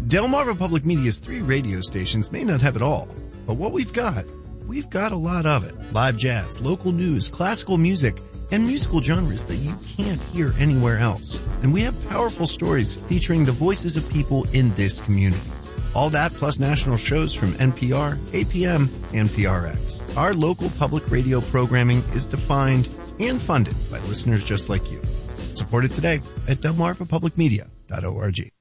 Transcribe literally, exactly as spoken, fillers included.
Delmarva Public Media's three radio stations may not have it all, but what we've got, we've got a lot of it. Live jazz, local news, classical music, and musical genres that you can't hear anywhere else. And we have powerful stories featuring the voices of people in this community. All that plus national shows from N P R, A P M, and P R X. Our local public radio programming is defined and funded by listeners just like you. Support it today at delmarva public media dot org.